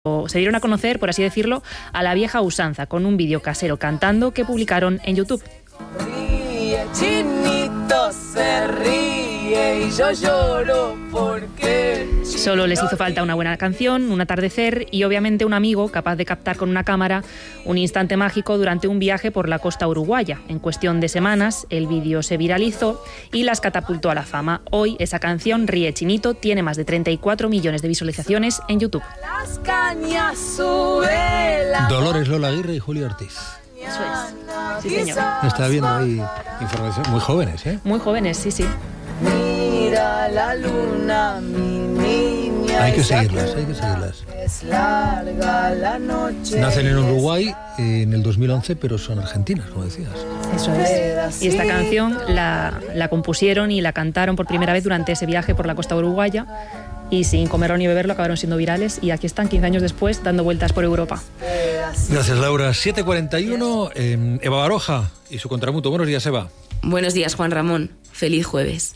Se dieron a conocer, por así decirlo, a la vieja usanza, con un vídeo casero cantando que publicaron en YouTube. Ríe, Chinito se ríe y yo lloro porque... Solo les hizo falta una buena canción, un atardecer y obviamente un amigo capaz de captar con una cámara un instante mágico durante un viaje por la costa uruguaya. En cuestión de semanas, el vídeo se viralizó y las catapultó a la fama. Hoy, esa canción, Ríe Chinito, tiene más de 34 millones de visualizaciones en YouTube. Las cañas sube la... Dolores Lola Aguirre y Julio Ortiz. Eso es. Sí, señor. Estaba viendo ahí información. Muy jóvenes, ¿eh? Muy jóvenes, sí, sí. Mira la luna, mi niña. Hay que seguirlas, hay que seguirlas. Es larga la noche. Nacen en Uruguay en el 2011, pero son argentinas, como decías. Eso es. Y esta canción la compusieron y la cantaron por primera vez durante ese viaje por la costa uruguaya. Y sin comerlo ni beberlo acabaron siendo virales. Y aquí están, 15 años después, dando vueltas por Europa. Gracias, Laura. 7:41, Eva Baroja y su contramuto. Buenos días, Eva. Buenos días, Juan Ramón. Feliz jueves.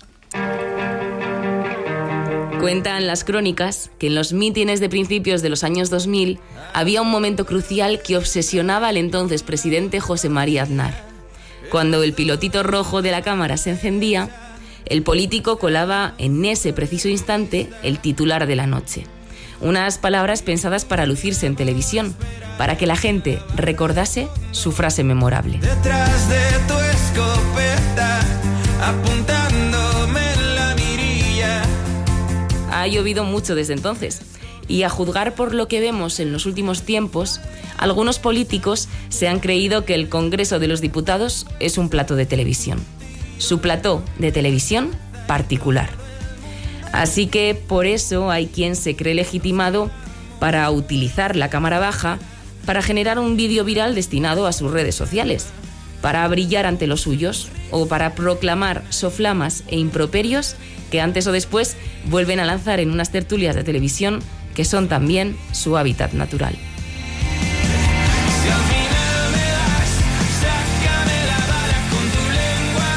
Cuentan las crónicas que en los mítines de principios de los años 2000 había un momento crucial que obsesionaba al entonces presidente José María Aznar. Cuando el pilotito rojo de la cámara se encendía, el político colaba en ese preciso instante el titular de la noche. Unas palabras pensadas para lucirse en televisión, para que la gente recordase su frase memorable. Detrás de tu escopeta, apuntándome en la mirilla. Ha llovido mucho desde entonces, y a juzgar por lo que vemos en los últimos tiempos, algunos políticos se han creído que el Congreso de los Diputados es un plató de televisión. Su plató de televisión particular. Así que por eso hay quien se cree legitimado para utilizar la cámara baja para generar un vídeo viral destinado a sus redes sociales, para brillar ante los suyos o para proclamar soflamas e improperios que antes o después vuelven a lanzar en unas tertulias de televisión que son también su hábitat natural. Si al final me das, sácame la bala con tu lengua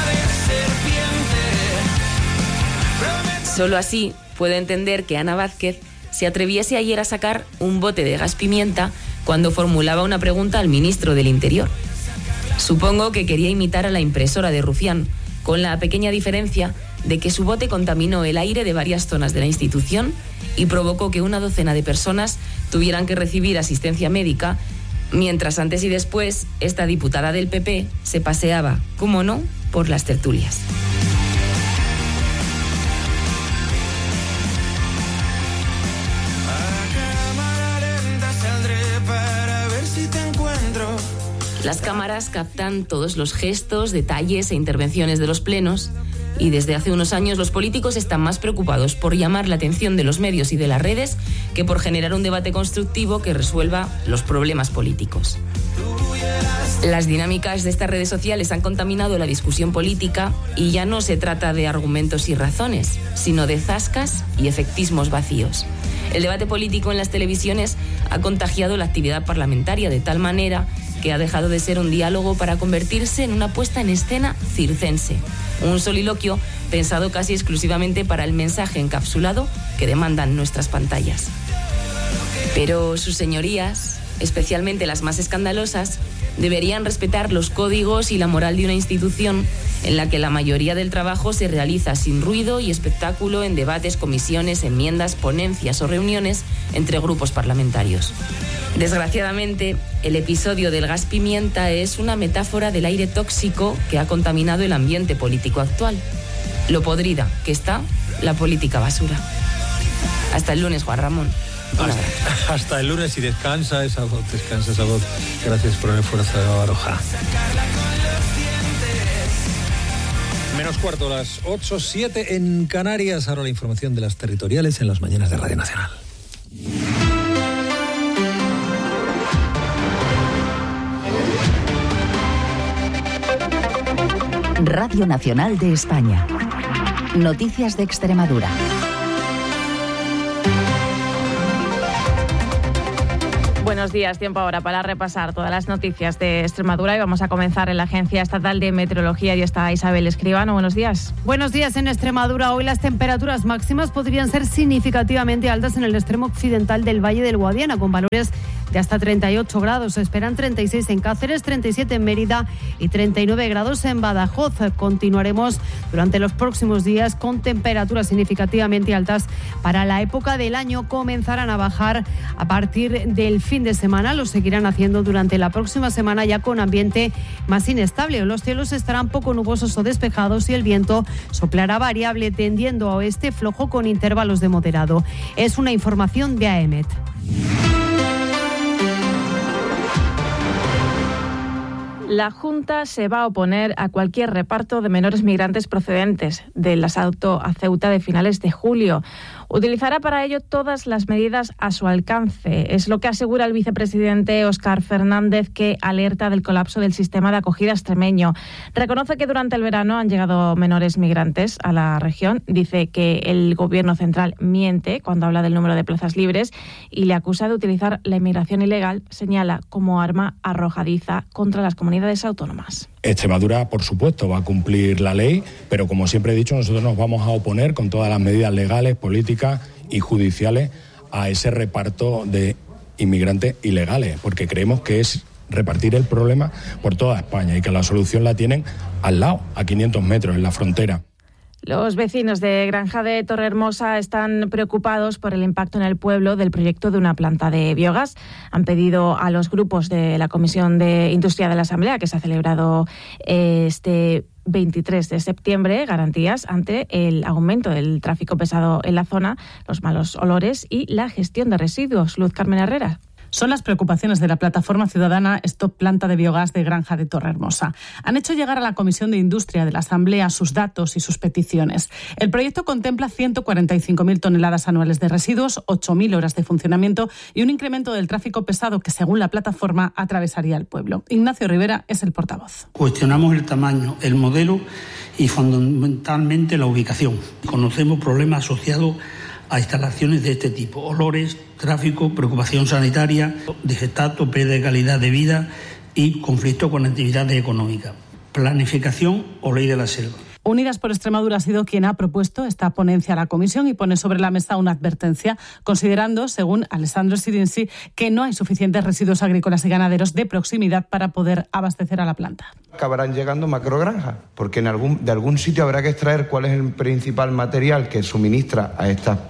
de serpiente. Solo así puedo entender que Ana Vázquez se atreviese ayer a sacar un bote de gas pimienta cuando formulaba una pregunta al ministro del Interior. Supongo que quería imitar a la impresora de Rufián, con la pequeña diferencia de que su bote contaminó el aire de varias zonas de la institución y provocó que una docena de personas tuvieran que recibir asistencia médica, mientras antes y después esta diputada del PP se paseaba, cómo no, por las tertulias. Las cámaras captan todos los gestos, detalles e intervenciones de los plenos y desde hace unos años los políticos están más preocupados por llamar la atención de los medios y de las redes que por generar un debate constructivo que resuelva los problemas políticos. Las dinámicas de estas redes sociales han contaminado la discusión política y ya no se trata de argumentos y razones, sino de zascas y efectismos vacíos. El debate político en las televisiones ha contagiado la actividad parlamentaria de tal manera que ha dejado de ser un diálogo para convertirse en una puesta en escena circense, un soliloquio pensado casi exclusivamente para el mensaje encapsulado que demandan nuestras pantallas. Pero sus señorías, especialmente las más escandalosas, deberían respetar los códigos y la moral de una institución en la que la mayoría del trabajo se realiza sin ruido y espectáculo en debates, comisiones, enmiendas, ponencias o reuniones entre grupos parlamentarios. Desgraciadamente, el episodio del gas pimienta es una metáfora del aire tóxico que ha contaminado el ambiente político actual. Lo podrida que está la política basura. Hasta el lunes, Juan Ramón. Hasta el lunes y descansa esa voz. Gracias por el esfuerzo de Baroja. Menos cuarto, las 8:07 en Canarias. Ahora la información de las territoriales en las mañanas de Radio Nacional. Radio Nacional de España. Noticias de Extremadura. Buenos días, tiempo ahora para repasar todas las noticias de Extremadura y vamos a comenzar en la Agencia Estatal de Meteorología y está Isabel Escribano. Buenos días. Buenos días. En Extremadura hoy las temperaturas máximas podrían ser significativamente altas en el extremo occidental del Valle del Guadiana, con valores de hasta 38 grados. Se esperan 36 en Cáceres, 37 en Mérida y 39 grados en Badajoz. Continuaremos durante los próximos días con temperaturas significativamente altas para la época del año. Comenzarán a bajar a partir del fin de semana. Lo seguirán haciendo durante la próxima semana, ya con ambiente más inestable. Los cielos estarán poco nubosos o despejados y el viento soplará variable, tendiendo a oeste flojo con intervalos de moderado. Es una información de AEMET. La Junta se va a oponer a cualquier reparto de menores migrantes procedentes del asalto a Ceuta de finales de julio. Utilizará para ello todas las medidas a su alcance. Es lo que asegura el vicepresidente Óscar Fernández, que alerta del colapso del sistema de acogida extremeño. Reconoce que durante el verano han llegado menores migrantes a la región. Dice que el gobierno central miente cuando habla del número de plazas libres y le acusa de utilizar la inmigración ilegal, señala, como arma arrojadiza contra las comunidades autónomas. Extremadura, por supuesto, va a cumplir la ley, pero como siempre he dicho, nosotros nos vamos a oponer con todas las medidas legales, políticas y judiciales a ese reparto de inmigrantes ilegales, porque creemos que es repartir el problema por toda España y que la solución la tienen al lado, a 500 metros, en la frontera. Los vecinos de Granja de Torrehermosa están preocupados por el impacto en el pueblo del proyecto de una planta de biogás. Han pedido a los grupos de la Comisión de Industria de la Asamblea, que se ha celebrado este 23 de septiembre, garantías ante el aumento del tráfico pesado en la zona, los malos olores y la gestión de residuos. Luz Carmen Herrera. Son las preocupaciones de la plataforma ciudadana Stop Planta de Biogás de Granja de Torrehermosa. Han hecho llegar a la Comisión de Industria de la Asamblea sus datos y sus peticiones. El proyecto contempla 145.000 toneladas anuales de residuos, 8.000 horas de funcionamiento y un incremento del tráfico pesado que, según la plataforma, atravesaría el pueblo. Ignacio Rivera es el portavoz. Cuestionamos el tamaño, el modelo y fundamentalmente la ubicación. Conocemos problemas asociados a instalaciones de este tipo: olores, tráfico, preocupación sanitaria, digestato, pérdida de calidad de vida y conflicto con actividades económicas. Planificación o ley de la selva. Unidas por Extremadura ha sido quien ha propuesto esta ponencia a la Comisión y pone sobre la mesa una advertencia, considerando, según Alessandro Sirinsi, que no hay suficientes residuos agrícolas y ganaderos de proximidad para poder abastecer a la planta. Acabarán llegando macrogranjas, porque de algún sitio habrá que extraer cuál es el principal material que suministra a estas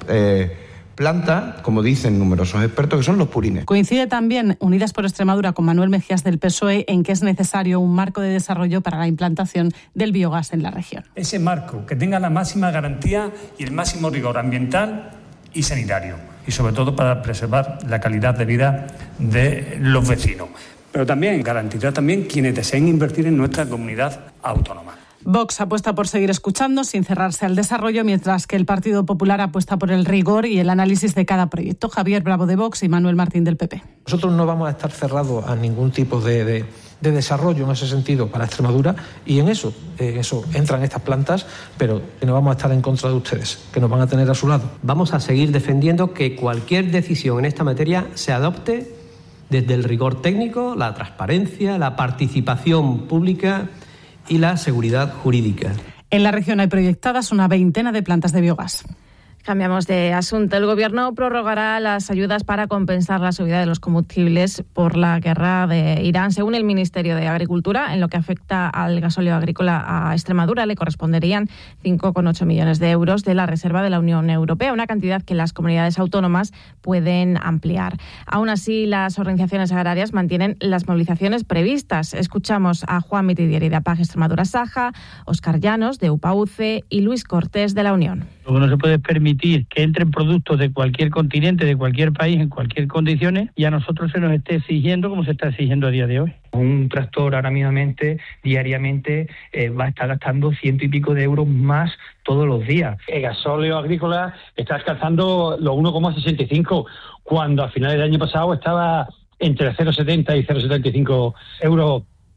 plantas, como dicen numerosos expertos, que son los purines. Coincide también Unidas por Extremadura con Manuel Mejías del PSOE en que es necesario un marco de desarrollo para la implantación del biogás en la región. Ese marco que tenga la máxima garantía y el máximo rigor ambiental y sanitario, y sobre todo para preservar la calidad de vida de los vecinos. Pero también garantizar también quienes deseen invertir en nuestra comunidad autónoma. Vox apuesta por seguir escuchando sin cerrarse al desarrollo, mientras que el Partido Popular apuesta por el rigor y el análisis de cada proyecto. Javier Bravo de Vox y Manuel Martín del PP. Nosotros no vamos a estar cerrados a ningún tipo de desarrollo en ese sentido para Extremadura, y en eso entran estas plantas, pero no vamos a estar en contra de ustedes, que nos van a tener a su lado. Vamos a seguir defendiendo que cualquier decisión en esta materia se adopte desde el rigor técnico, la transparencia, la participación pública y la seguridad jurídica. En la región hay proyectadas una veintena de plantas de biogás. Cambiamos de asunto. El Gobierno prorrogará las ayudas para compensar la subida de los combustibles por la guerra de Irán. Según el Ministerio de Agricultura, en lo que afecta al gasóleo agrícola a Extremadura, le corresponderían 5,8 millones de euros de la reserva de la Unión Europea, una cantidad que las comunidades autónomas pueden ampliar. Aún así, las organizaciones agrarias mantienen las movilizaciones previstas. Escuchamos a Juan Mitidieri de APAG Extremadura Saja, Óscar Llanos de UPAUCE y Luis Cortés de la Unión. Lo que no se puede permitir que entren productos de cualquier continente, de cualquier país, en cualquier condiciones, y a nosotros se nos esté exigiendo como se está exigiendo a día de hoy. Un tractor ahora mismamente, diariamente, va a estar gastando 100 y pico de euros más todos los días. El gasóleo agrícola está alcanzando los 1,65, cuando a finales del año pasado estaba entre 0,70 y 0,75 euros.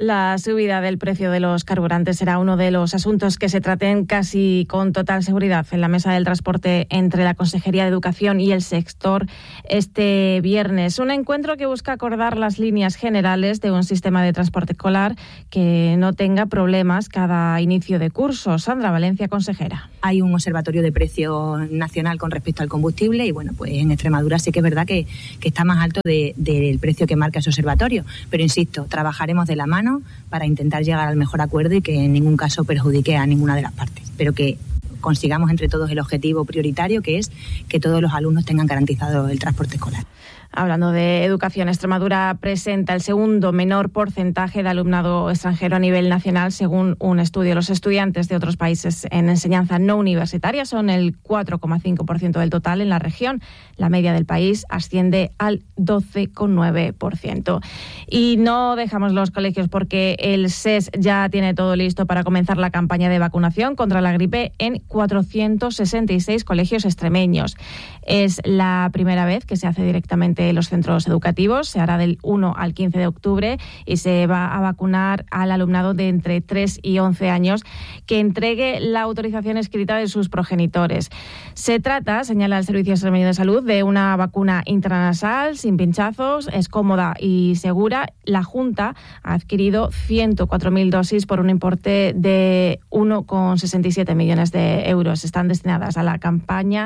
La subida del precio de los carburantes será uno de los asuntos que se traten casi con total seguridad en la mesa del transporte entre la Consejería de Educación y el sector este viernes. Un encuentro que busca acordar las líneas generales de un sistema de transporte escolar que no tenga problemas cada inicio de curso. Sandra Valencia, consejera. Hay un observatorio de precio nacional con respecto al combustible y bueno, pues en Extremadura sí que es verdad que está más alto del precio que marca ese observatorio. Pero insisto, trabajaremos de la mano para intentar llegar al mejor acuerdo y que en ningún caso perjudique a ninguna de las partes, pero que consigamos entre todos el objetivo prioritario, que es que todos los alumnos tengan garantizado el transporte escolar. Hablando de educación, Extremadura presenta el segundo menor porcentaje de alumnado extranjero a nivel nacional, según un estudio. Los estudiantes de otros países en enseñanza no universitaria son el 4,5% del total en la región. La media del país asciende al 12,9%. Y no dejamos los colegios porque el SES ya tiene todo listo para comenzar la campaña de vacunación contra la gripe en 466 colegios extremeños. Es la primera vez que se hace directamente en los centros educativos. Se hará del 1 al 15 de octubre y se va a vacunar al alumnado de entre 3 y 11 años que entregue la autorización escrita de sus progenitores. Se trata, señala el Servicio Extremeño de Salud, de una vacuna intranasal, sin pinchazos, es cómoda y segura. La Junta ha adquirido 104.000 dosis por un importe de 1,67 millones de euros. Están destinadas a la campaña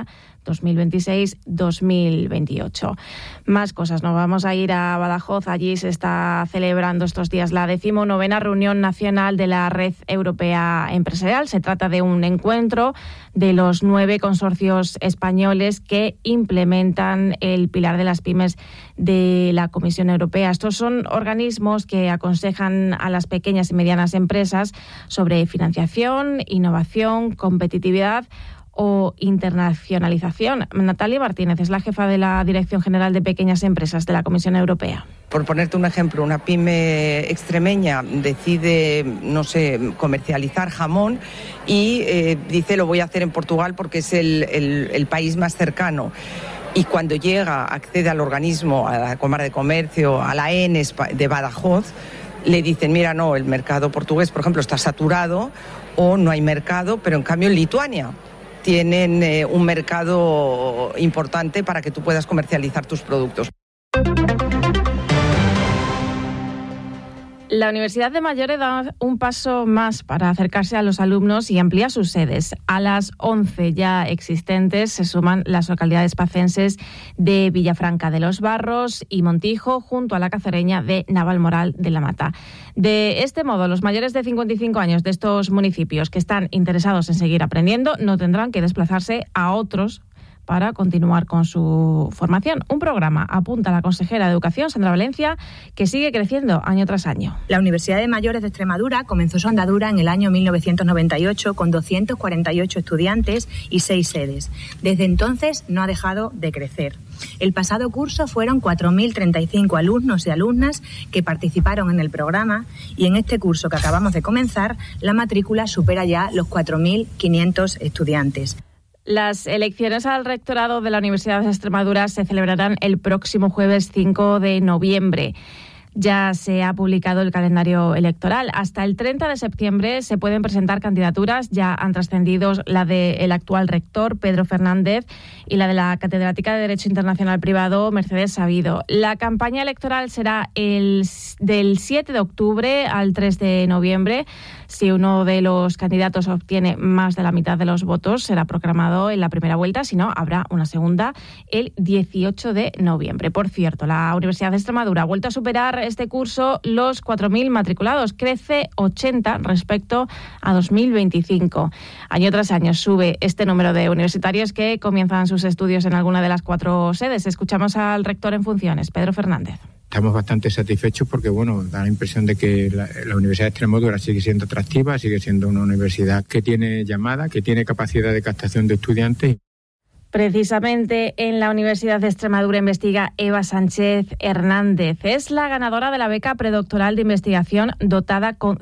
2026-2028. Más cosas, nos vamos a ir a Badajoz. Allí se está celebrando estos días la 19ª reunión nacional de la Red Europea Empresarial. Se trata de un encuentro de los 9 consorcios españoles que implementan el pilar de las pymes de la Comisión Europea. Estos son organismos que aconsejan a las pequeñas y medianas empresas sobre financiación, innovación, competitividad o internacionalización. Natalia Martínez es la jefa de la Dirección General de Pequeñas Empresas de la Comisión Europea. Por ponerte un ejemplo, una pyme extremeña decide, comercializar jamón y dice lo voy a hacer en Portugal porque es el país más cercano. Y cuando llega, accede al organismo, a la Cámara de Comercio, a la ENES de Badajoz, le dicen, mira, no, el mercado portugués, por ejemplo, está saturado o no hay mercado, pero en cambio en Lituania tienen un mercado importante para que tú puedas comercializar tus productos. La Universidad de Mayores da un paso más para acercarse a los alumnos y amplía sus sedes. A las 11 ya existentes se suman las localidades pacenses de Villafranca de los Barros y Montijo, junto a la cacereña de Navalmoral de la Mata. De este modo, los mayores de 55 años de estos municipios que están interesados en seguir aprendiendo no tendrán que desplazarse a otros para continuar con su formación. Un programa, apunta la consejera de Educación, Sandra Valencia, que sigue creciendo año tras año. La Universidad de Mayores de Extremadura comenzó su andadura en el año 1998 con 248 estudiantes y 6 sedes. Desde entonces no ha dejado de crecer. El pasado curso fueron 4.035 alumnos y alumnas que participaron en el programa y en este curso que acabamos de comenzar, la matrícula supera ya los 4.500 estudiantes. Las elecciones al rectorado de la Universidad de Extremadura se celebrarán el próximo jueves 5 de noviembre. Ya se ha publicado el calendario electoral. Hasta el 30 de septiembre se pueden presentar candidaturas. Ya han trascendido la del actual rector, Pedro Fernández, y la de la catedrática de Derecho Internacional Privado, Mercedes Sabido. La campaña electoral será del 7 de octubre al 3 de noviembre. Si uno de los candidatos obtiene más de la mitad de los votos, será proclamado en la primera vuelta. Si no, habrá una segunda el 18 de noviembre. Por cierto, la Universidad de Extremadura ha vuelto a superar este curso los 4.000 matriculados. Crece 80 respecto a 2025. Año tras año sube este número de universitarios que comienzan sus estudios en alguna de las 4 sedes. Escuchamos al rector en funciones, Pedro Fernández. Estamos bastante satisfechos porque, da la impresión de que la Universidad de Extremadura sigue siendo atractiva, sigue siendo una universidad que tiene llamada, que tiene capacidad de captación de estudiantes. Precisamente en la Universidad de Extremadura investiga Eva Sánchez Hernández. Es la ganadora de la beca predoctoral de investigación dotada con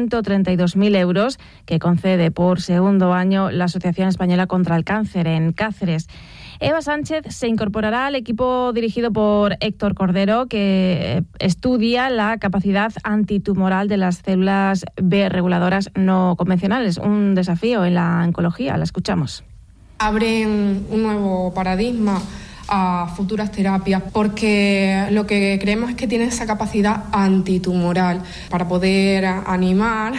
132.000 euros que concede por segundo año la Asociación Española contra el Cáncer en Cáceres. Eva Sánchez se incorporará al equipo dirigido por Héctor Cordero, que estudia la capacidad antitumoral de las células B reguladoras no convencionales, un desafío en la oncología. La escuchamos. Abren un nuevo paradigma a futuras terapias, porque lo que creemos es que tiene esa capacidad antitumoral para poder animar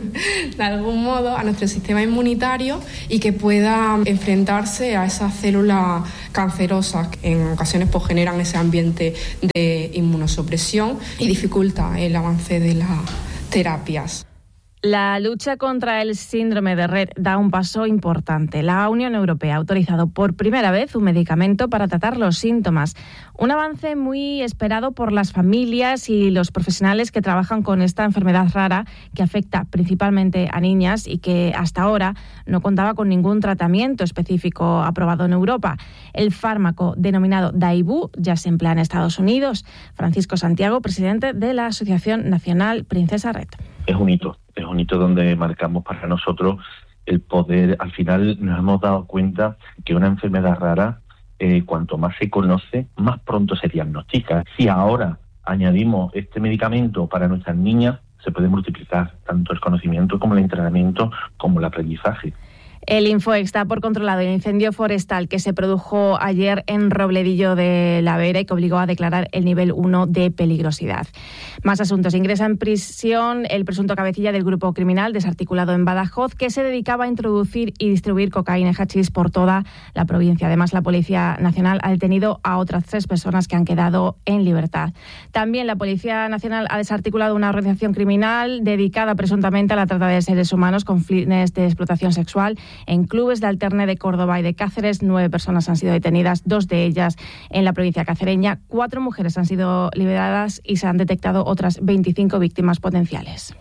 de algún modo a nuestro sistema inmunitario y que pueda enfrentarse a esas células cancerosas que en ocasiones pues generan ese ambiente de inmunosupresión y dificulta el avance de las terapias. La lucha contra el síndrome de Rett da un paso importante. La Unión Europea ha autorizado por primera vez un medicamento para tratar los síntomas. Un avance muy esperado por las familias y los profesionales que trabajan con esta enfermedad rara que afecta principalmente a niñas y que hasta ahora no contaba con ningún tratamiento específico aprobado en Europa. El fármaco denominado Daibú ya se emplea en Estados Unidos. Francisco Santiago, presidente de la Asociación Nacional Princesa Rett. Es un hito donde marcamos para nosotros el poder. Al final nos hemos dado cuenta que una enfermedad rara, cuanto más se conoce, más pronto se diagnostica. Si ahora añadimos este medicamento para nuestras niñas, se puede multiplicar tanto el conocimiento como el entrenamiento como el aprendizaje. El Infoex da por controlado el incendio forestal que se produjo ayer en Robledillo de la Vera y que obligó a declarar el nivel 1 de peligrosidad. Más asuntos. Ingresa en prisión el presunto cabecilla del grupo criminal desarticulado en Badajoz que se dedicaba a introducir y distribuir cocaína y hachís por toda la provincia. Además, la Policía Nacional ha detenido a otras 3 personas que han quedado en libertad. También la Policía Nacional ha desarticulado una organización criminal dedicada presuntamente a la trata de seres humanos con fines de explotación sexual. En clubes de Alterne de Córdoba y de Cáceres, 9 personas han sido detenidas, 2 de ellas en la provincia cacereña. 4 mujeres han sido liberadas y se han detectado otras 25 víctimas potenciales.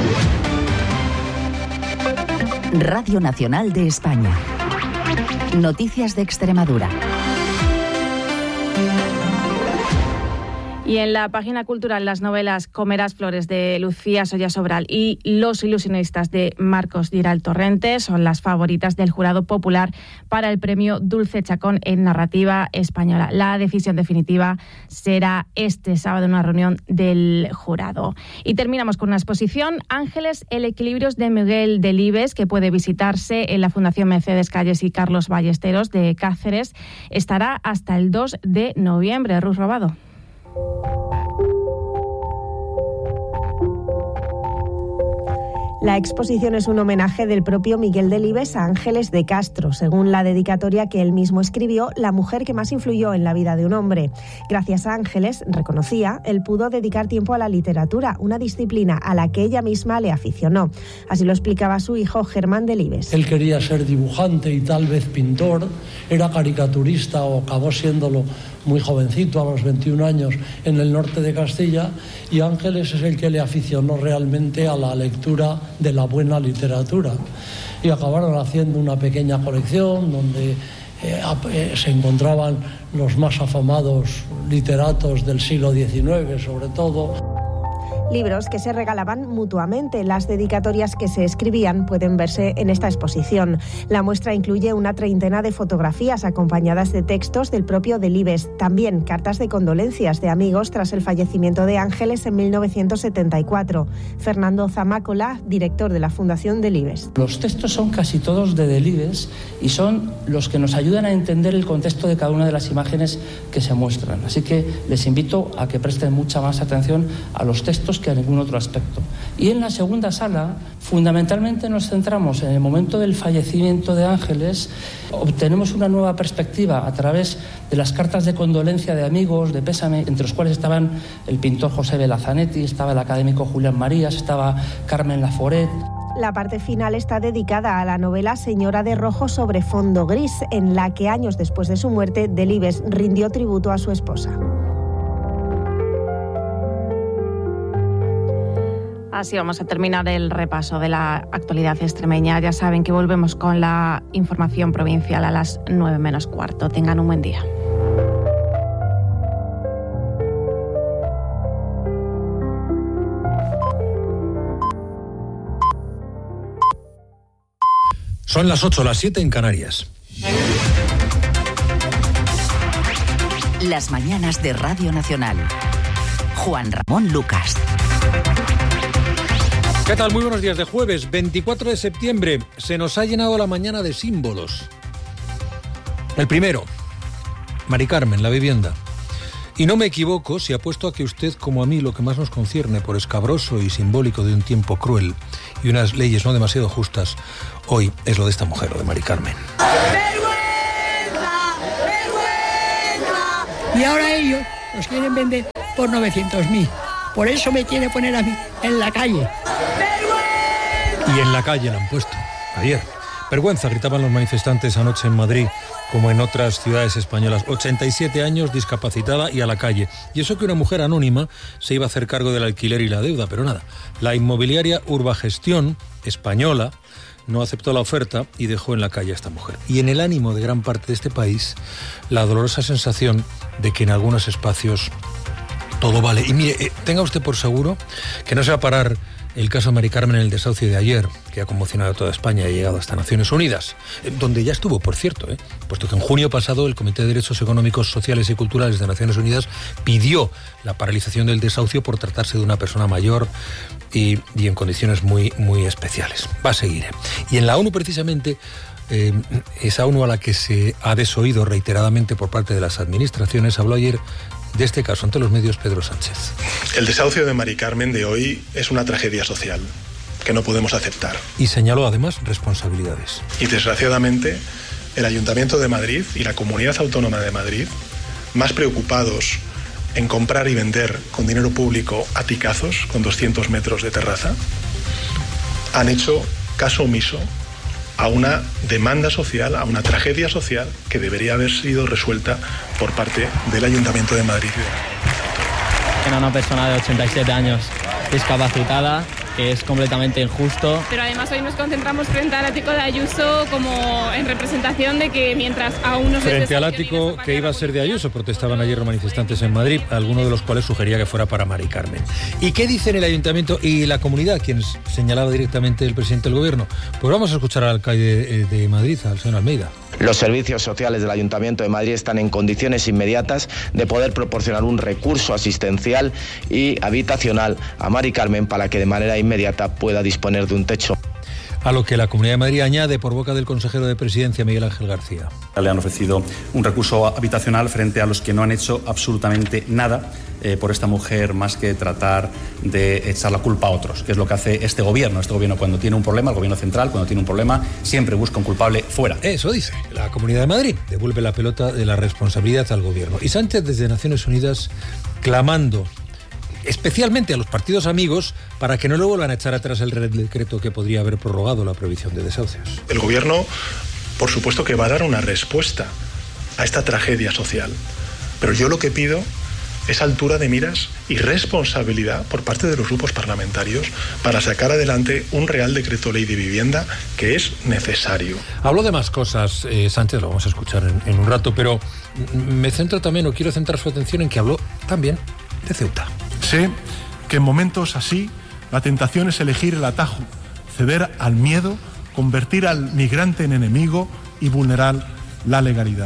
Radio Nacional de España. Noticias de Extremadura. Y en la página cultural, las novelas Comerás flores de Lucía Solla Sobral y Los ilusionistas de Marcos Giral Torrente son las favoritas del jurado popular para el premio Dulce Chacón en narrativa española. La decisión definitiva será este sábado en una reunión del jurado. Y terminamos con una exposición, Ángeles, el equilibrios de Miguel Delibes, que puede visitarse en la Fundación Mercedes Calles y Carlos Ballesteros de Cáceres. Estará hasta el 2 de noviembre. Ruth Robado. La exposición es un homenaje del propio Miguel Delibes a Ángeles de Castro, según la dedicatoria que él mismo escribió, la mujer que más influyó en la vida de un hombre. Gracias a Ángeles, reconocía, él pudo dedicar tiempo a la literatura, una disciplina a la que ella misma le aficionó. Así lo explicaba su hijo Germán Delibes. Él quería ser dibujante y tal vez pintor, era caricaturista o acabó siéndolo muy jovencito, a los 21 años, en el norte de Castilla, y Ángeles es el que le aficionó realmente a la lectura de la buena literatura. Y acabaron haciendo una pequeña colección donde se encontraban los más afamados literatos del siglo XIX, sobre todo. Libros que se regalaban mutuamente. Las dedicatorias que se escribían pueden verse en esta exposición. La muestra incluye una 30 de fotografías acompañadas de textos del propio Delibes. También cartas de condolencias de amigos tras el fallecimiento de Ángeles en 1974. Fernando Zamácola, director de la Fundación Delibes. Los textos son casi todos de Delibes y son los que nos ayudan a entender el contexto de cada una de las imágenes que se muestran. Así que les invito a que presten mucha más atención a los textos que a ningún otro aspecto. Y en la segunda sala, fundamentalmente nos centramos en el momento del fallecimiento de Ángeles. Obtenemos una nueva perspectiva a través de las cartas de condolencia de amigos, de pésame, entre los cuales estaban el pintor José Belazanetti, estaba el académico Julián Marías, estaba Carmen Laforet. La parte final está dedicada a la novela Señora de Rojo sobre fondo gris, en la que años después de su muerte, Delibes rindió tributo a su esposa. Así vamos a terminar el repaso de la actualidad extremeña. Ya saben que volvemos con la información provincial a las 9 menos cuarto. Tengan un buen día. Son las 8, las 7 en Canarias. Las mañanas de Radio Nacional. Juan Ramón Lucas. ¿Qué tal? Muy buenos días de jueves, 24 de septiembre. Se nos ha llenado la mañana de símbolos. El primero, Mari Carmen, la vivienda. Y no me equivoco si apuesto a que usted, como a mí, lo que más nos concierne por escabroso y simbólico de un tiempo cruel y unas leyes no demasiado justas, hoy es lo de esta mujer, lo de Mari Carmen. ¡Vergüenza! ¡Vergüenza! Y ahora ellos nos quieren vender por 900.000. Por eso me quiere poner a mí en la calle. Y en la calle la han puesto, ayer. Vergüenza, gritaban los manifestantes anoche en Madrid, como en otras ciudades españolas. 87 años, discapacitada y a la calle. Y eso que una mujer anónima se iba a hacer cargo del alquiler y la deuda, pero nada. La inmobiliaria Urbagestión, española, no aceptó la oferta y dejó en la calle a esta mujer. Y en el ánimo de gran parte de este país, la dolorosa sensación de que en algunos espacios todo vale. Y mire, tenga usted por seguro que no se va a parar el caso de Mari Carmen en el desahucio de ayer, que ha conmocionado a toda España y ha llegado hasta Naciones Unidas, donde ya estuvo, por cierto, puesto que en junio pasado el Comité de Derechos Económicos, Sociales y Culturales de Naciones Unidas pidió la paralización del desahucio por tratarse de una persona mayor y en condiciones muy, muy especiales. Va a seguir. Y en la ONU, precisamente, esa ONU a la que se ha desoído reiteradamente por parte de las administraciones, habló ayer de este caso ante los medios Pedro Sánchez. El desahucio de Mari Carmen de hoy es una tragedia social que no podemos aceptar. Y señaló además responsabilidades. Y desgraciadamente el Ayuntamiento de Madrid y la Comunidad Autónoma de Madrid, más preocupados en comprar y vender con dinero público aticazos con 200 metros de terraza, han hecho caso omiso a una demanda social, a una tragedia social que debería haber sido resuelta por parte del Ayuntamiento de Madrid. Era una persona de 87 años discapacitada, que es completamente injusto. Pero además hoy nos concentramos frente al ático de Ayuso como en representación de que mientras a unos... Frente al ático que iba a ser de Ayuso, protestaban ayer los manifestantes en Madrid, algunos de los cuales sugería que fuera para Mari Carmen. ¿Y qué dicen el Ayuntamiento y la comunidad, quienes señalaba directamente el presidente del Gobierno? Pues vamos a escuchar al alcalde de Madrid, al señor Almeida. Los servicios sociales del Ayuntamiento de Madrid están en condiciones inmediatas de poder proporcionar un recurso asistencial y habitacional a Mari Carmen para que de manera inmediata pueda disponer de un techo. A lo que la Comunidad de Madrid añade por boca del consejero de Presidencia, Miguel Ángel García. Le han ofrecido un recurso habitacional frente a los que no han hecho absolutamente nada por esta mujer, más que tratar de echar la culpa a otros, que es lo que hace este gobierno. Este gobierno, cuando tiene un problema, el gobierno central, cuando tiene un problema, siempre busca un culpable fuera. Eso dice la Comunidad de Madrid. Devuelve la pelota de la responsabilidad al gobierno. Y Sánchez, desde Naciones Unidas, clamando especialmente a los partidos amigos para que no le vuelvan a echar atrás el Real Decreto que podría haber prorrogado la prohibición de desahucios. El gobierno, por supuesto, que va a dar una respuesta a esta tragedia social, pero yo lo que pido es altura de miras y responsabilidad por parte de los grupos parlamentarios para sacar adelante un Real Decreto Ley de Vivienda que es necesario. Habló de más cosas, Sánchez, lo vamos a escuchar en un rato, pero me centro también, o quiero centrar su atención en que habló también de Ceuta. Sé que en momentos así la tentación es elegir el atajo, ceder al miedo, convertir al migrante en enemigo y vulnerar la legalidad.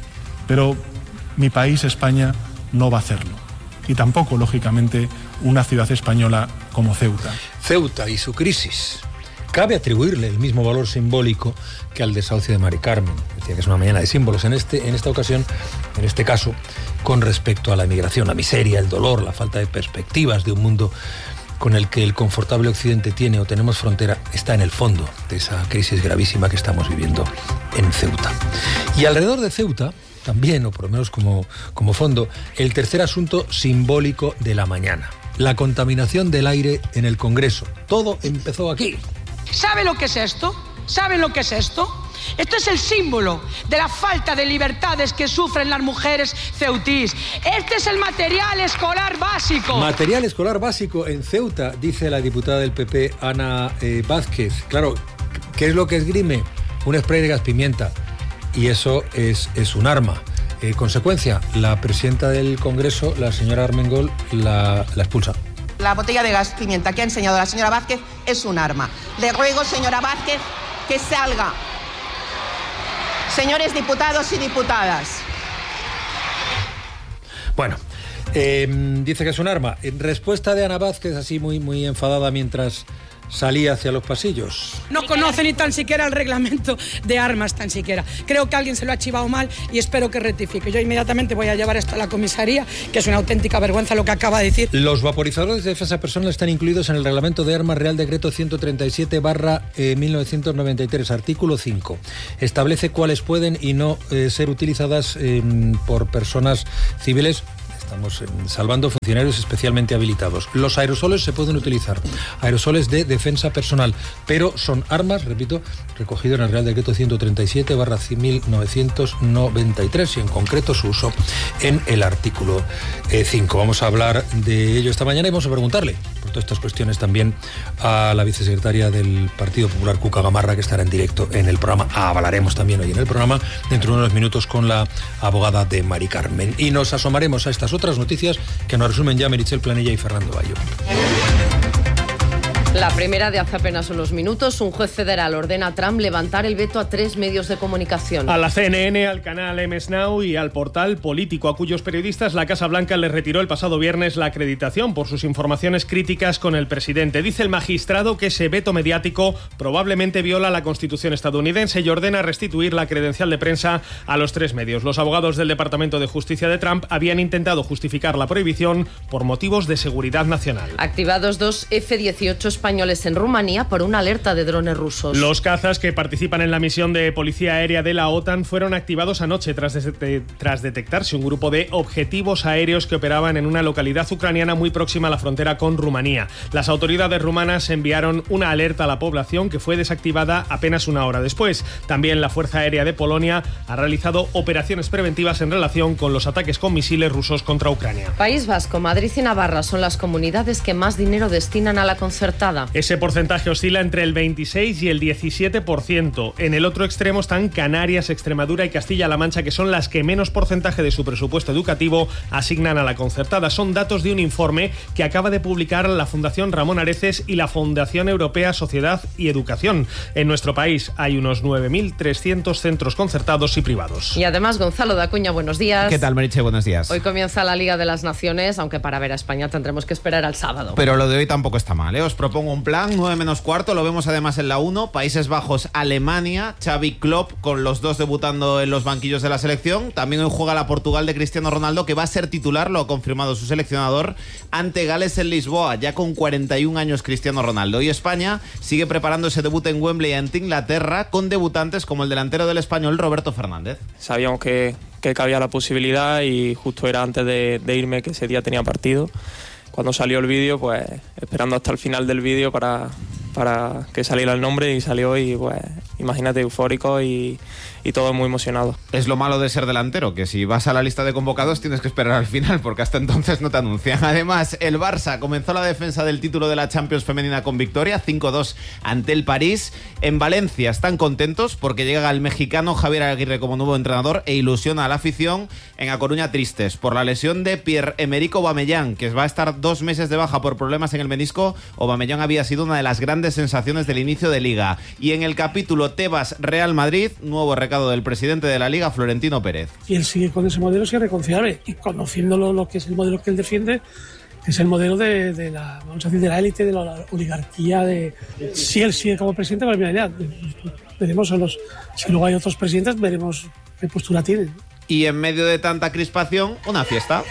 Pero mi país, España, no va a hacerlo. Y tampoco, lógicamente, una ciudad española como Ceuta. Ceuta y su crisis. Cabe atribuirle el mismo valor simbólico que al desahucio de Mari Carmen. Decía que es una mañana de símbolos en esta ocasión, en este caso, con respecto a la emigración, la miseria, el dolor, la falta de perspectivas de un mundo con el que el confortable occidente tiene o tenemos frontera, está en el fondo de esa crisis gravísima que estamos viviendo en Ceuta. Y alrededor de Ceuta, también, o por lo menos como fondo, el tercer asunto simbólico de la mañana: la contaminación del aire en el Congreso. Todo empezó aquí. ¿Sabe lo que es esto? ¿Saben lo que es esto? Esto es el símbolo de la falta de libertades que sufren las mujeres ceutís. Este es el material escolar básico. Material escolar básico en Ceuta, dice la diputada del PP, Ana Vázquez. Claro, ¿qué es lo que esgrime? Un spray de gas pimienta. Y eso es un arma. Consecuencia, la presidenta del Congreso, la señora Armengol, la expulsa. La botella de gas pimienta que ha enseñado la señora Vázquez es un arma. Le ruego, señora Vázquez, que salga. Señores diputados y diputadas. Bueno, dice que es un arma. En respuesta de Ana Vázquez, así muy enfadada mientras salía hacia los pasillos. No conoce ni tan siquiera el reglamento de armas, tan siquiera. Creo que alguien se lo ha chivado mal y espero que rectifique. Yo inmediatamente voy a llevar esto a la comisaría, que es una auténtica vergüenza lo que acaba de decir. Los vaporizadores de defensa personal están incluidos en el reglamento de armas Real Decreto 137/1993, artículo 5. Establece cuáles pueden y no ser utilizadas por personas civiles. Estamos salvando funcionarios especialmente habilitados. Los aerosoles se pueden utilizar, aerosoles de defensa personal, pero son armas, repito, recogido en el Real Decreto 137/1993 y en concreto su uso en el artículo 5. Vamos a hablar de ello esta mañana y vamos a preguntarle por todas estas cuestiones también a la vicesecretaria del Partido Popular, Cuca Gamarra, que estará en directo en el programa. Hablaremos también hoy en el programa, dentro de unos minutos, con la abogada de Mari Carmen. Y nos asomaremos a estas otras noticias que nos resumen ya Meritxell Planella y Fernando Bayo. La primera de hace apenas unos minutos, un juez federal ordena a Trump levantar el veto a 3 medios de comunicación. A la CNN, al canal MS Now y al portal Político, a cuyos periodistas la Casa Blanca les retiró el pasado viernes la acreditación por sus informaciones críticas con el presidente. Dice el magistrado que ese veto mediático probablemente viola la Constitución estadounidense y ordena restituir la credencial de prensa a los 3 medios. Los abogados del Departamento de Justicia de Trump habían intentado justificar la prohibición por motivos de seguridad nacional. Activados 2 F-18 españoles en Rumanía por una alerta de drones rusos. Los cazas que participan en la misión de policía aérea de la OTAN fueron activados anoche tras detectarse un grupo de objetivos aéreos que operaban en una localidad ucraniana muy próxima a la frontera con Rumanía. Las autoridades rumanas enviaron una alerta a la población que fue desactivada apenas una hora después. También la Fuerza Aérea de Polonia ha realizado operaciones preventivas en relación con los ataques con misiles rusos contra Ucrania. País Vasco, Madrid y Navarra son las comunidades que más dinero destinan a la concertada. Ese porcentaje oscila entre el 26 y el 17%. En el otro extremo están Canarias, Extremadura y Castilla-La Mancha, que son las que menos porcentaje de su presupuesto educativo asignan a la concertada. Son datos de un informe que acaba de publicar la Fundación Ramón Areces y la Fundación Europea Sociedad y Educación. En nuestro país hay unos 9.300 centros concertados y privados. Y además, Gonzalo de Acuña, buenos días. ¿Qué tal, Meritxell? Buenos días. Hoy comienza la Liga de las Naciones, aunque para ver a España tendremos que esperar al sábado. Pero lo de hoy tampoco está mal, ¿eh? Os propongo un plan, 9 menos cuarto, lo vemos además en la 1, Países Bajos, Alemania, Xavi Klopp con los dos debutando en los banquillos de la selección. También hoy juega la Portugal de Cristiano Ronaldo, que va a ser titular, lo ha confirmado su seleccionador, ante Gales en Lisboa, ya con 41 años Cristiano Ronaldo. Y España sigue preparando ese debut en Wembley ante Inglaterra, con debutantes como el delantero del Español, Roberto Fernández. Sabíamos que cabía la posibilidad y justo era antes de irme, que ese día tenía partido. Cuando salió el vídeo, pues esperando hasta el final del vídeo para que saliera el nombre, y salió, y pues imagínate, eufórico y todo muy emocionado. Es lo malo de ser delantero, que si vas a la lista de convocados tienes que esperar al final, porque hasta entonces no te anuncian. Además, el Barça comenzó la defensa del título de la Champions femenina con victoria, 5-2 ante el París. En Valencia están contentos porque llega el mexicano Javier Aguirre como nuevo entrenador e ilusiona a la afición. En A Coruña tristes por la lesión de Pierre-Emerick Aubameyang, que va a estar 2 meses de baja por problemas en el menisco. Aubameyang había sido una de las grandes sensaciones del inicio de Liga. Y en el capítulo Tebas-Real Madrid, nuevo recado del presidente de la Liga, Florentino Pérez. Y él sigue con ese modelo, es irreconciliable, y conociéndolo, lo que es el modelo que él defiende, que es el modelo de la, vamos a decir, de la élite, de la oligarquía. Si él sigue como presidente, pues mira, ya veremos si luego hay otros presidentes, veremos qué postura tienen. Y en medio de tanta crispación, una fiesta.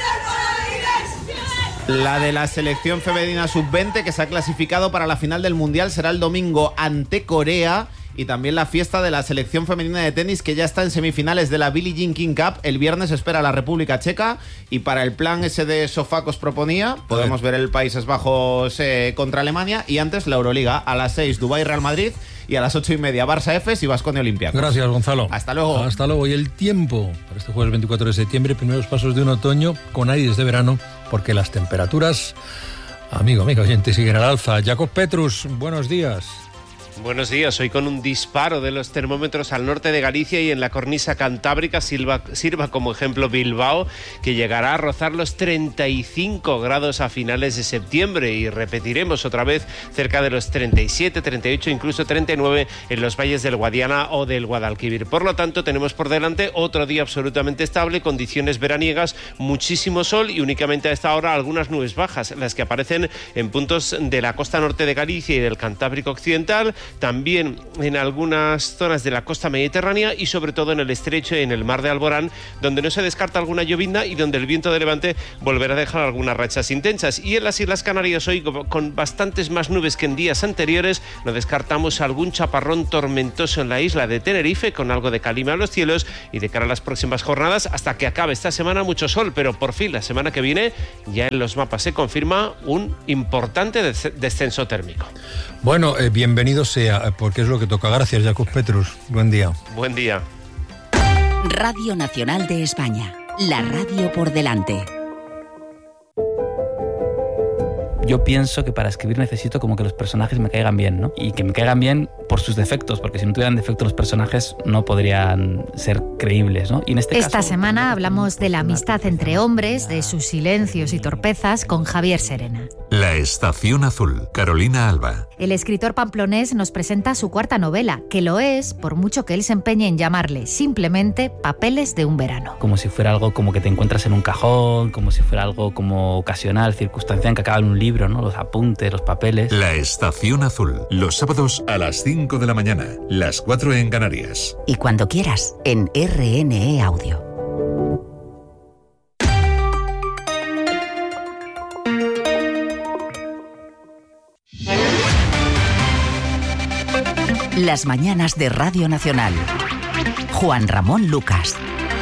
La de la selección femenina sub-20, que se ha clasificado para la final del Mundial, será el domingo ante Corea. Y también la fiesta de la selección femenina de tenis, que ya está en semifinales de la Billie Jean King Cup. El viernes espera a la República Checa. Y para el plan ese de sofá que os proponía, podemos ver el Países Bajos contra Alemania. Y antes la Euroliga, a las 6 Dubái Real Madrid, y a las 8:30 Barça Efes y Baskonia Olympiacos. Gracias, Gonzalo. Hasta luego. Hasta luego. Y el tiempo para este jueves 24 de septiembre, primeros pasos de un otoño con aires de verano, porque las temperaturas, amigo oyente, siguen al alza. Jacob Petrus, buenos días. Buenos días. Hoy con un disparo de los termómetros al norte de Galicia y en la cornisa cantábrica sirva como ejemplo Bilbao, que llegará a rozar los 35 grados a finales de septiembre y repetiremos otra vez cerca de los 37, 38, incluso 39 en los valles del Guadiana o del Guadalquivir. Por lo tanto, tenemos por delante otro día absolutamente estable, condiciones veraniegas, muchísimo sol y únicamente a esta hora algunas nubes bajas, las que aparecen en puntos de la costa norte de Galicia y del Cantábrico Occidental, también en algunas zonas de la costa mediterránea y sobre todo en el estrecho y en el mar de Alborán, donde no se descarta alguna llovizna y donde el viento de levante volverá a dejar algunas rachas intensas. Y en las Islas Canarias hoy, con bastantes más nubes que en días anteriores, no descartamos algún chaparrón tormentoso en la isla de Tenerife, con algo de calima a los cielos, y de cara a las próximas jornadas, hasta que acabe esta semana, mucho sol, pero por fin la semana que viene ya en los mapas se confirma un importante descenso térmico. Bueno, bienvenido sea, porque es lo que toca. Gracias, Jakub Petrus. Buen día. Buen día. Radio Nacional de España. La radio por delante. Yo pienso que para escribir necesito como que los personajes me caigan bien, ¿no? Y que me caigan bien por sus defectos, porque si no tuvieran defectos los personajes no podrían ser creíbles, ¿no? Y en Esta semana hablamos de la amistad entre hombres, de sus silencios y torpezas, con Javier Serena. La Estación Azul, Carolina Alba. El escritor pamplonés nos presenta su cuarta novela, que lo es por mucho que él se empeñe en llamarle simplemente Papeles de un verano. Como si fuera algo como que te encuentras en un cajón, como si fuera algo como ocasional, circunstancial, que acaba en un libro, ¿no? Los apuntes, los papeles. La Estación Azul, los sábados a las 5 de la mañana, las 4 en Canarias. Y cuando quieras, en RNE Audio. Las mañanas de Radio Nacional. Juan Ramón Lucas.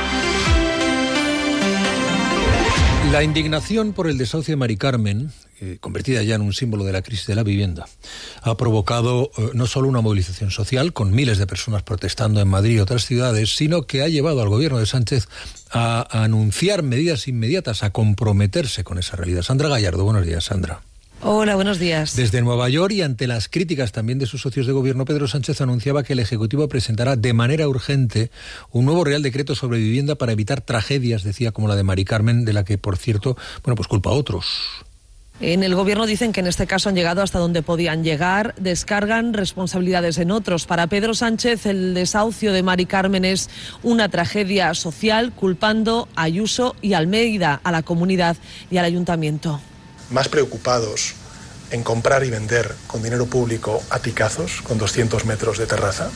La indignación por el desahucio de Mari Carmen, convertida ya en un símbolo de la crisis de la vivienda, ha provocado no solo una movilización social, con miles de personas protestando en Madrid y otras ciudades, sino que ha llevado al gobierno de Sánchez a anunciar medidas inmediatas, a comprometerse con esa realidad. Sandra Gallardo, buenos días, Sandra. Hola, buenos días. Desde Nueva York y ante las críticas también de sus socios de gobierno, Pedro Sánchez anunciaba que el Ejecutivo presentará de manera urgente un nuevo Real Decreto sobre vivienda para evitar tragedias, decía, como la de Mari Carmen, de la que, por cierto, pues culpa a otros. En el gobierno dicen que en este caso han llegado hasta donde podían llegar, descargan responsabilidades en otros. Para Pedro Sánchez, el desahucio de Mari Carmen es una tragedia social, culpando a Ayuso y Almeida, a la comunidad y al ayuntamiento. Más preocupados en comprar y vender con dinero público aticazos con 200 metros de terraza,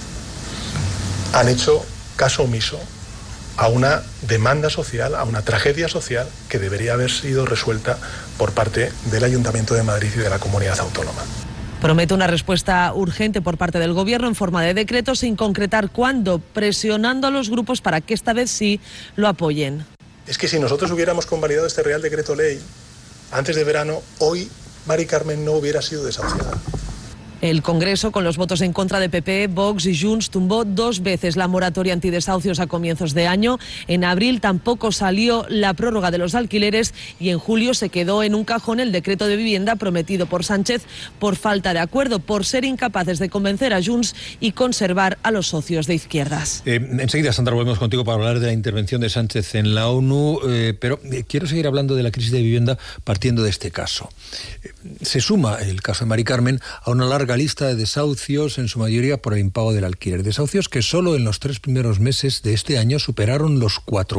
han hecho caso omiso a una demanda social, a una tragedia social que debería haber sido resuelta por parte del Ayuntamiento de Madrid y de la Comunidad Autónoma. Promete una respuesta urgente por parte del Gobierno en forma de decreto, sin concretar cuándo, presionando a los grupos para que esta vez sí lo apoyen. Es que si nosotros hubiéramos convalidado este Real Decreto Ley antes de verano, hoy Mari Carmen no hubiera sido desahuciada. El Congreso, con los votos en contra de PP, Vox y Junts, tumbó 2 veces la moratoria antidesahucios a comienzos de año. En abril tampoco salió la prórroga de los alquileres y en julio se quedó en un cajón el decreto de vivienda prometido por Sánchez por falta de acuerdo, por ser incapaces de convencer a Junts y conservar a los socios de izquierdas. Enseguida, Sandra, volvemos contigo para hablar de la intervención de Sánchez en la ONU, pero quiero seguir hablando de la crisis de vivienda partiendo de este caso. Se suma el caso de Mari Carmen a una larga lista de desahucios, en su mayoría por el impago del alquiler. Desahucios que solo en los 3 primeros meses de este año superaron los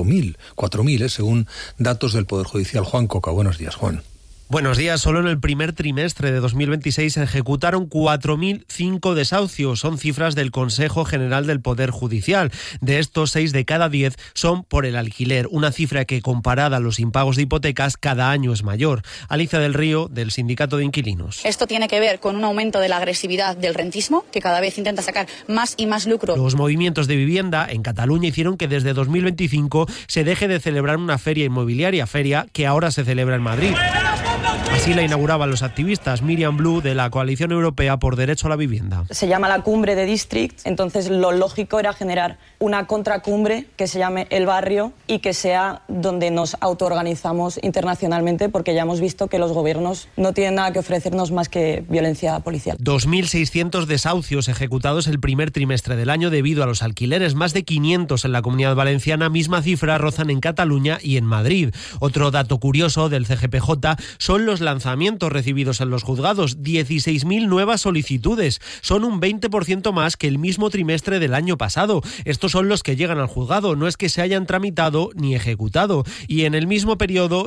4.000, según datos del Poder Judicial. Juan Coca, buenos días, Juan. Buenos días. Solo en el primer trimestre de 2026 se ejecutaron 4.005 desahucios. Son cifras del Consejo General del Poder Judicial. De estos, 6 de cada 10 son por el alquiler, una cifra que, comparada a los impagos de hipotecas, cada año es mayor. Alicia del Río, del Sindicato de Inquilinos. Esto tiene que ver con un aumento de la agresividad del rentismo, que cada vez intenta sacar más y más lucro. Los movimientos de vivienda en Cataluña hicieron que desde 2025 se deje de celebrar una feria inmobiliaria, feria que ahora se celebra en Madrid. Así la inauguraban los activistas. Miriam Blue, de la Coalición Europea por Derecho a la Vivienda. Se llama la cumbre de District, entonces lo lógico era generar una contracumbre que se llame El Barrio y que sea donde nos autoorganizamos internacionalmente, porque ya hemos visto que los gobiernos no tienen nada que ofrecernos más que violencia policial. 2.600 desahucios ejecutados el primer trimestre del año debido a los alquileres, más de 500 en la Comunidad Valenciana, misma cifra rozan en Cataluña y en Madrid. Otro dato curioso del CGPJ son los lanzamientos recibidos en los juzgados, 16.000 nuevas solicitudes, son un 20% más que el mismo trimestre del año pasado. Estos son los que llegan al juzgado, no es que se hayan tramitado ni ejecutado. Y en el mismo periodo,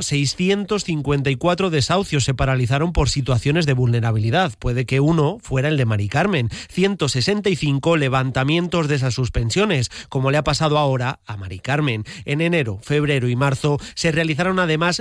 654 desahucios se paralizaron por situaciones de vulnerabilidad. Puede que uno fuera el de Mari Carmen. 165 levantamientos de esas suspensiones, como le ha pasado ahora a Mari Carmen. En enero, febrero y marzo se realizaron además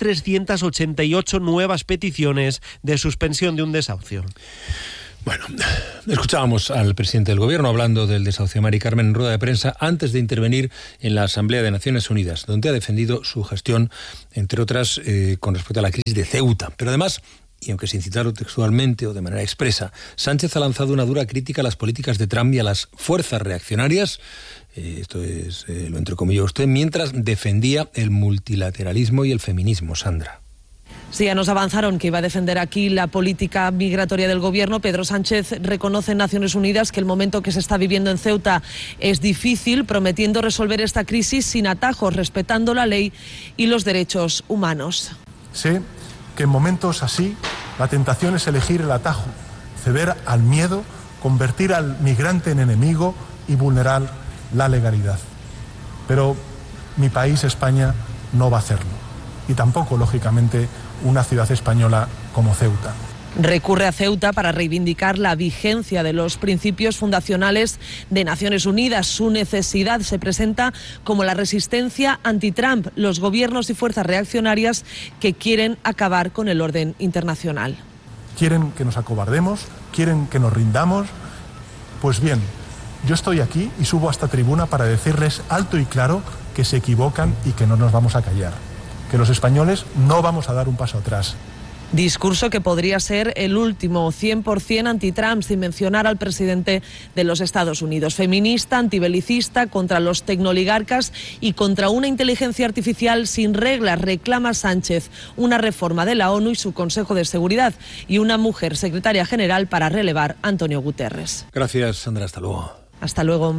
1.388 nuevas peticiones de suspensión de un desahucio. Bueno, escuchábamos al presidente del Gobierno hablando del desahucio de Mari Carmen en rueda de prensa antes de intervenir en la Asamblea de Naciones Unidas, donde ha defendido su gestión, entre otras, con respecto a la crisis de Ceuta. Pero además, y aunque sin citarlo textualmente o de manera expresa, Sánchez ha lanzado una dura crítica a las políticas de Trump y a las fuerzas reaccionarias, esto es, lo entrecomilló usted, mientras defendía el multilateralismo y el feminismo. Sandra. Sí, ya nos avanzaron que iba a defender aquí la política migratoria del Gobierno. Pedro Sánchez reconoce en Naciones Unidas que el momento que se está viviendo en Ceuta es difícil, prometiendo resolver esta crisis sin atajos, respetando la ley y los derechos humanos. Sé que en momentos así la tentación es elegir el atajo, ceder al miedo, convertir al migrante en enemigo y vulnerar la legalidad. Pero mi país, España, no va a hacerlo. Y tampoco, lógicamente, una ciudad española como Ceuta. Recurre a Ceuta para reivindicar la vigencia de los principios fundacionales de Naciones Unidas. Su necesidad se presenta como la resistencia anti-Trump, los gobiernos y fuerzas reaccionarias que quieren acabar con el orden internacional. ¿Quieren que nos acobardemos? ¿Quieren que nos rindamos? Pues bien, yo estoy aquí y subo a esta tribuna para decirles alto y claro que se equivocan y que no nos vamos a callar. Que los españoles no vamos a dar un paso atrás. Discurso que podría ser el último, 100% anti-Trump, sin mencionar al presidente de los Estados Unidos. Feminista, antibelicista, contra los tecnoligarcas y contra una inteligencia artificial sin reglas. Reclama Sánchez una reforma de la ONU y su Consejo de Seguridad y una mujer secretaria general para relevar a Antonio Guterres. Gracias, Sandra. Hasta luego. Hasta luego.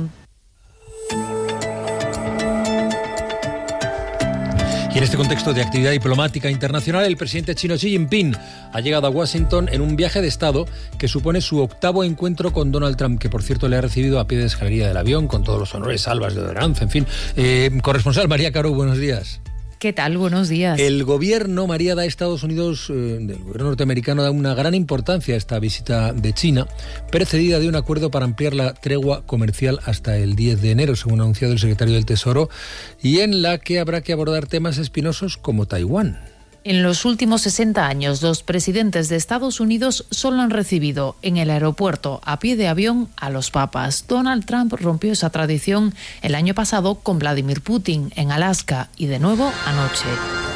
Y en este contexto de actividad diplomática internacional, el presidente chino Xi Jinping ha llegado a Washington en un viaje de Estado que supone su octavo encuentro con Donald Trump, que por cierto le ha recibido a pie de escalería del avión, con todos los honores, salvas de odoranza, en fin. Corresponsal María Caro, buenos días. ¿Qué tal? Buenos días. El gobierno, María, da a Estados Unidos, del gobierno norteamericano, da una gran importancia a esta visita de China, precedida de un acuerdo para ampliar la tregua comercial hasta el 10 de enero, según ha anunciado el secretario del Tesoro, y en la que habrá que abordar temas espinosos como Taiwán. En los últimos 60 años, los presidentes de Estados Unidos solo han recibido en el aeropuerto a pie de avión a los papas. Donald Trump rompió esa tradición el año pasado con Vladimir Putin en Alaska y de nuevo anoche,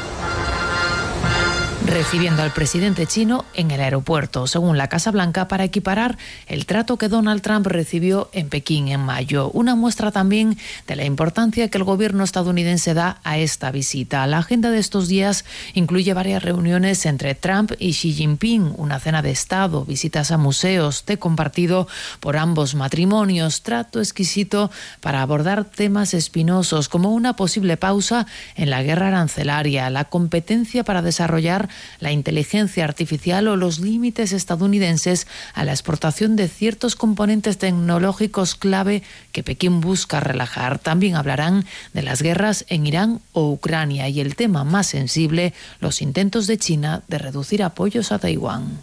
recibiendo al presidente chino en el aeropuerto, según la Casa Blanca, para equiparar el trato que Donald Trump recibió en Pekín en mayo. Una muestra también de la importancia que el gobierno estadounidense da a esta visita. La agenda de estos días incluye varias reuniones entre Trump y Xi Jinping, una cena de Estado, visitas a museos, té compartido por ambos matrimonios, trato exquisito para abordar temas espinosos como una posible pausa en la guerra arancelaria, la competencia para desarrollar la inteligencia artificial o los límites estadounidenses a la exportación de ciertos componentes tecnológicos clave que Pekín busca relajar. También hablarán de las guerras en Irán o Ucrania y el tema más sensible, los intentos de China de reducir apoyos a Taiwán.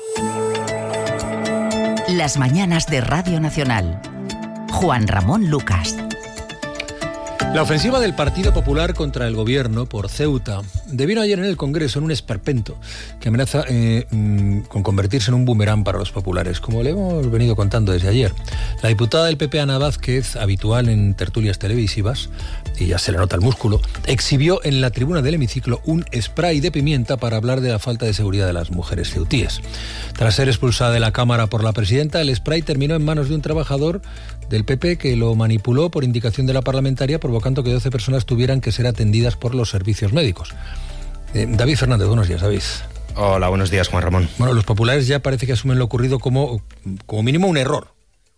Las mañanas de Radio Nacional. Juan Ramón Lucas. La ofensiva del Partido Popular contra el gobierno por Ceuta devino ayer en el Congreso en un esperpento que amenaza con convertirse en un boomerang para los populares, como le hemos venido contando desde ayer. La diputada del PP, Ana Vázquez, habitual en tertulias televisivas, y ya se le nota el músculo, exhibió en la tribuna del hemiciclo un spray de pimienta para hablar de la falta de seguridad de las mujeres ceutíes. Tras ser expulsada de la Cámara por la presidenta, el spray terminó en manos de un trabajador del PP que lo manipuló por indicación de la parlamentaria, provocando que 12 personas tuvieran que ser atendidas por los servicios médicos. David Fernández, buenos días, David. Hola, buenos días, Juan Ramón. Bueno, los populares ya parece que asumen lo ocurrido como mínimo un error.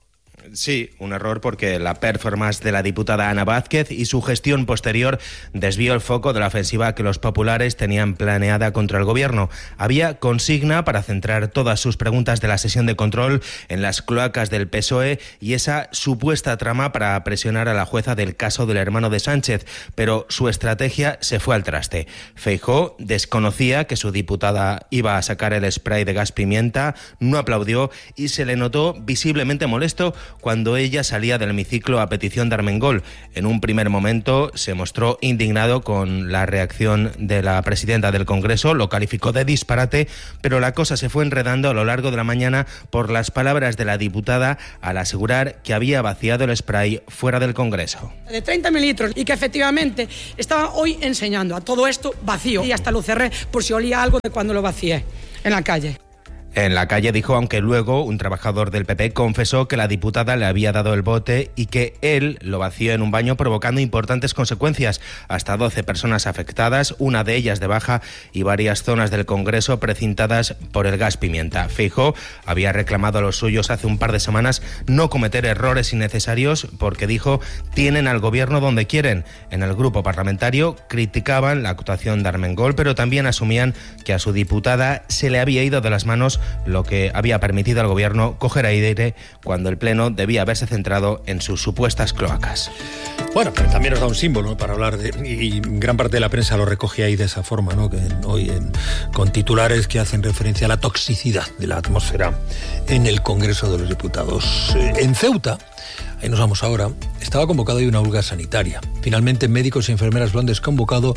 Sí, un error porque la performance de la diputada Ana Vázquez y su gestión posterior desvió el foco de la ofensiva que los populares tenían planeada contra el gobierno. Había consigna para centrar todas sus preguntas de la sesión de control en las cloacas del PSOE y esa supuesta trama para presionar a la jueza del caso del hermano de Sánchez, pero su estrategia se fue al traste. Feijóo desconocía que su diputada iba a sacar el spray de gas pimienta, no aplaudió y se le notó visiblemente molesto cuando ella salía del hemiciclo a petición de Armengol. En un primer momento se mostró indignado con la reacción de la presidenta del Congreso, lo calificó de disparate, pero la cosa se fue enredando a lo largo de la mañana por las palabras de la diputada al asegurar que había vaciado el spray fuera del Congreso. De 30 mililitros y que efectivamente estaba hoy enseñando a todo esto vacío y hasta lo cerré por si olía algo de cuando lo vacié en la calle. En la calle dijo, aunque luego un trabajador del PP confesó que la diputada le había dado el bote y que él lo vació en un baño, provocando importantes consecuencias. Hasta 12 personas afectadas, una de ellas de baja y varias zonas del Congreso precintadas por el gas pimienta. Feijóo había reclamado a los suyos hace un par de semanas no cometer errores innecesarios porque dijo tienen al gobierno donde quieren. En el grupo parlamentario criticaban la actuación de Armengol, pero también asumían que a su diputada se le había ido de las manos, lo que había permitido al gobierno coger aire cuando el Pleno debía haberse centrado en sus supuestas cloacas. Bueno, pero también nos da un símbolo para hablar de, y gran parte de la prensa lo recoge ahí de esa forma, ¿no? Que hoy con titulares que hacen referencia a la toxicidad de la atmósfera en el Congreso de los Diputados. En Ceuta, ahí nos vamos ahora, estaba convocada hoy una huelga sanitaria. Finalmente médicos y enfermeras lo han desconvocado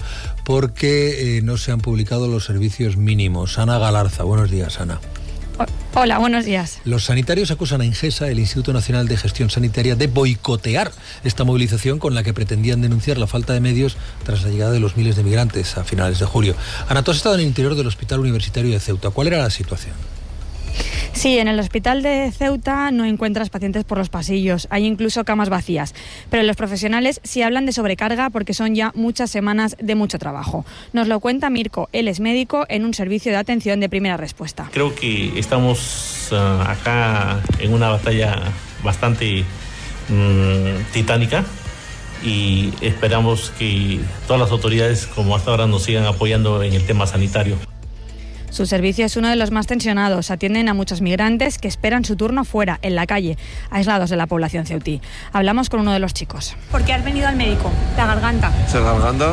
porque no se han publicado los servicios mínimos. Ana Galarza, buenos días, Ana. Hola, buenos días. Los sanitarios acusan a Ingesa, el Instituto Nacional de Gestión Sanitaria, de boicotear esta movilización con la que pretendían denunciar la falta de medios tras la llegada de los miles de migrantes a finales de julio. Ana, tú has estado en el interior del Hospital Universitario de Ceuta. ¿Cuál era la situación? Sí, en el hospital de Ceuta no encuentras pacientes por los pasillos, hay incluso camas vacías, pero los profesionales sí hablan de sobrecarga porque son ya muchas semanas de mucho trabajo. Nos lo cuenta Mirko, él es médico en un servicio de atención de primera respuesta. Creo que estamos acá en una batalla bastante titánica y esperamos que todas las autoridades como hasta ahora nos sigan apoyando en el tema sanitario. Su servicio es uno de los más tensionados. Atienden a muchos migrantes que esperan su turno fuera, en la calle, aislados de la población ceutí. Hablamos con uno de los chicos. ¿Por qué has venido al médico? La garganta. ¿Es la garganta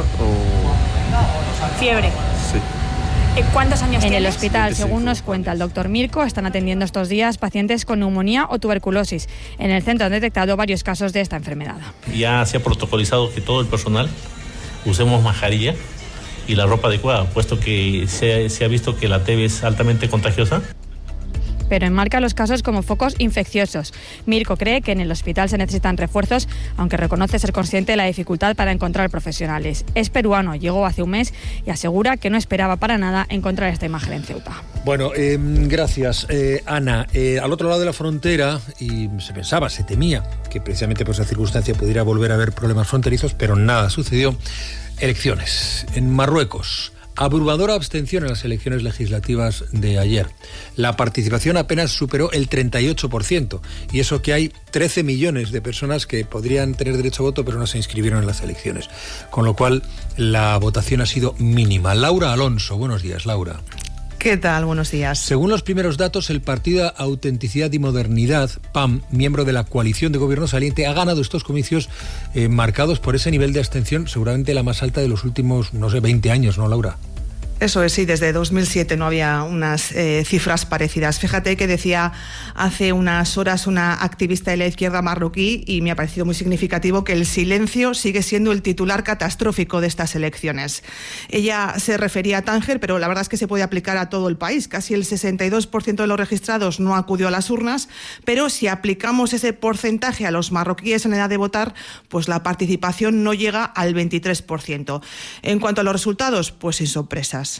o...? Fiebre. Sí. ¿Cuántos años tienes? En el hospital, según nos cuenta el doctor Mirko, están atendiendo estos días pacientes con neumonía o tuberculosis. En el centro han detectado varios casos de esta enfermedad. Ya se ha protocolizado que todo el personal usemos mascarilla y la ropa adecuada, puesto que se ha visto que la TB es altamente contagiosa. Pero enmarca los casos como focos infecciosos. Mirko cree que en el hospital se necesitan refuerzos, aunque reconoce ser consciente de la dificultad para encontrar profesionales. Es peruano, llegó hace un mes y asegura que no esperaba para nada encontrar esta imagen en Ceuta. Bueno, gracias, Ana. Al otro lado de la frontera, y se temía que precisamente por esa circunstancia pudiera volver a haber problemas fronterizos, pero nada sucedió. Elecciones. En Marruecos, abrumadora abstención en las elecciones legislativas de ayer. La participación apenas superó el 38%, y eso que hay 13 millones de personas que podrían tener derecho a voto pero no se inscribieron en las elecciones. Con lo cual, la votación ha sido mínima. Laura Alonso, buenos días, Laura. ¿Qué tal? Buenos días. Según los primeros datos, el partido Autenticidad y Modernidad, PAM, miembro de la coalición de gobierno saliente, ha ganado estos comicios marcados por ese nivel de abstención, seguramente la más alta de los últimos, 20 años, ¿no, Laura? Eso es, sí, desde 2007 no había unas cifras parecidas. Fíjate que decía hace unas horas una activista de la izquierda marroquí, y me ha parecido muy significativo, que el silencio sigue siendo el titular catastrófico de estas elecciones. Ella se refería a Tánger, pero la verdad es que se puede aplicar a todo el país. Casi el 62% de los registrados no acudió a las urnas, pero si aplicamos ese porcentaje a los marroquíes en edad de votar, pues la participación no llega al 23%. En cuanto a los resultados, pues sin sorpresas.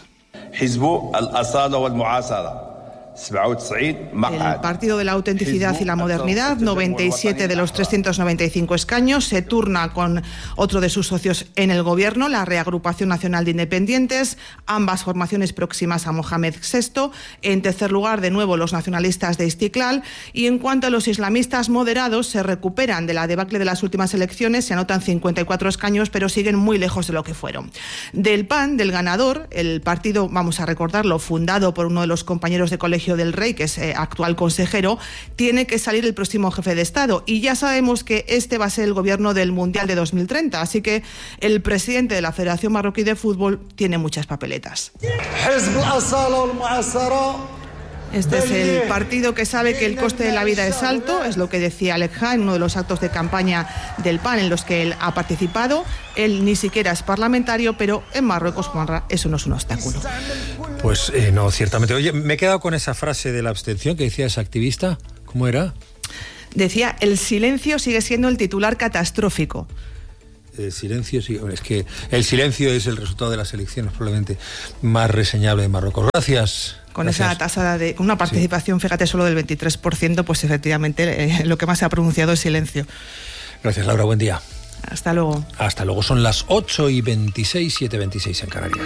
El Partido de la Autenticidad y la Modernidad, 97 de los 395 escaños, se turna con otro de sus socios en el gobierno, la Reagrupación Nacional de Independientes, ambas formaciones próximas a Mohamed VI. En tercer lugar, de nuevo, los nacionalistas de Istiklal. Y en cuanto a los islamistas moderados, se recuperan de la debacle de las últimas elecciones, se anotan 54 escaños, pero siguen muy lejos de lo que fueron. Del PAN, del ganador, el partido, vamos a recordarlo, fundado por uno de los compañeros de colegio del rey, que es actual consejero, tiene que salir el próximo jefe de Estado, y ya sabemos que este va a ser el gobierno del Mundial de 2030, así que el presidente de la Federación Marroquí de Fútbol tiene muchas papeletas. Este es el partido que sabe que el coste de la vida es alto, es lo que decía Alekha en uno de los actos de campaña del PAN en los que él ha participado. Él ni siquiera es parlamentario, pero en Marruecos, Juanra, eso no es un obstáculo. Pues no, ciertamente. Oye, me he quedado con esa frase de la abstención que decía esa activista. ¿Cómo era? Decía, el silencio sigue siendo el titular catastrófico. El silencio, sí, es que el silencio es el resultado de las elecciones probablemente más reseñable de Marruecos. Gracias. Con esa tasa con una participación, fíjate, solo del 23%, pues efectivamente lo que más se ha pronunciado es silencio. Gracias, Laura, buen día. Hasta luego. Hasta luego, son las 8:26, 7:26 en Canarias.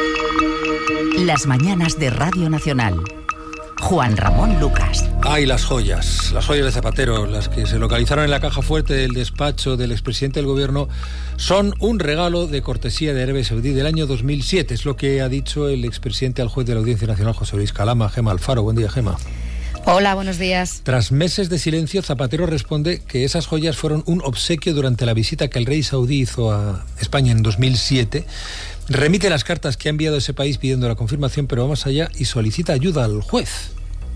Las mañanas de Radio Nacional. Juan Ramón Lucas. Ay, las joyas de Zapatero, las que se localizaron en la caja fuerte del despacho del expresidente del gobierno, son un regalo de cortesía de Arabia Saudí del año 2007. Es lo que ha dicho el expresidente al juez de la Audiencia Nacional, José Luis Calama. Gemma Alfaro, buen día, Gemma. Hola, buenos días. Tras meses de silencio, Zapatero responde que esas joyas fueron un obsequio durante la visita que el rey saudí hizo a España en 2007. Remite las cartas que ha enviado ese país pidiendo la confirmación, pero va más allá y solicita ayuda al juez.